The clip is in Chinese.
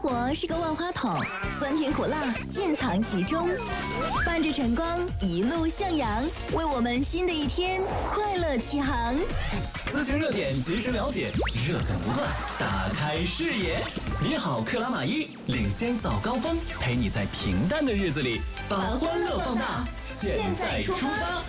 活是个万花筒，酸甜苦辣尽藏其中。伴着晨光一路向阳，为我们新的一天快乐启航。 资讯热点及时了解，热梗不断，打开视野。你好，克拉玛依领先早高峰，陪你在平淡的日子里把欢乐放大。现在出发。